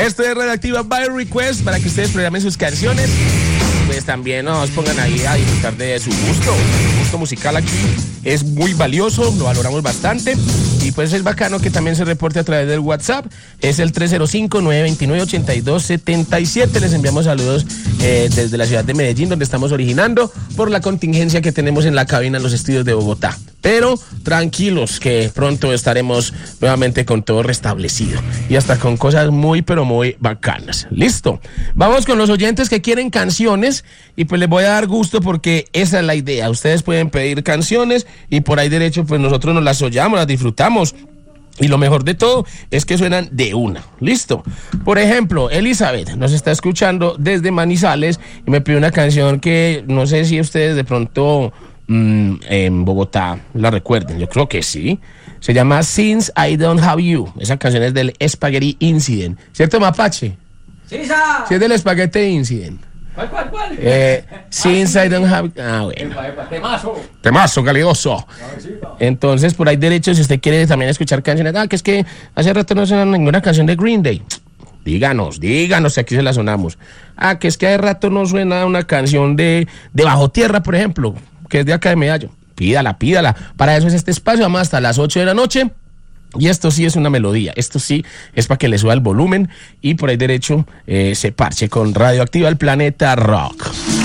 Esto es Radioactiva by Request para que ustedes programen sus canciones. Pues también nos pongan ahí a disfrutar de su gusto. El gusto musical aquí es muy valioso, lo valoramos bastante. Y pues es bacano que también se reporte a través del WhatsApp. Es el 305-929-8277. Les enviamos saludos desde la ciudad de Medellín, donde estamos originando, por la contingencia que tenemos en la cabina en los estudios de Bogotá. Pero tranquilos, que pronto estaremos nuevamente con todo restablecido. Y hasta con cosas muy, pero muy bacanas. Listo. Vamos con los oyentes que quieren canciones. Y pues les voy a dar gusto porque esa es la idea. Ustedes pueden pedir canciones y por ahí derecho pues nosotros nos las oyamos, las disfrutamos. Y lo mejor de todo es que suenan de una. Listo. Por ejemplo, Elizabeth nos está escuchando desde Manizales y me pide una canción que no sé si ustedes de pronto en Bogotá la recuerden. Yo creo que sí. Se llama Since I Don't Have You. Esa canción es del Spaghetti Incident. ¿Cierto, Mapache? Sí, sa. Sí, es del Spaghetti Incident. ¿Cuál? Since I Don't Have... Ah, bueno. Temazo calidoso. Entonces, por ahí derecho, si usted quiere también escuchar canciones, que es que hace rato no suena ninguna canción de Green Day. Díganos, aquí se la sonamos. Que es que hace rato no suena una canción de Bajo Tierra, por ejemplo, que es de acá de Medallo. Pídala. Para eso es este espacio, vamos hasta las 8 de la noche. Y esto sí es una melodía, esto sí es para que le suba el volumen y por ahí derecho se parche con Radioactiva el Planeta Rock.